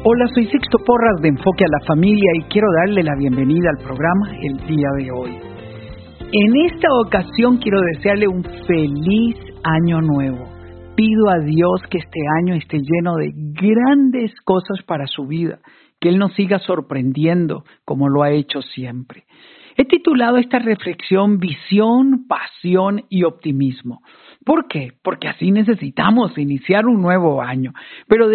Hola, soy Sixto Porras de Enfoque a la Familia y quiero darle la bienvenida al programa el día de hoy. En esta ocasión quiero desearle un feliz año nuevo. Pido a Dios que este año esté lleno de grandes cosas para su vida, que Él nos siga sorprendiendo como lo ha hecho siempre. He titulado esta reflexión Visión, Pasión y Optimismo. ¿Por qué? Porque así necesitamos iniciar un nuevo año. Pero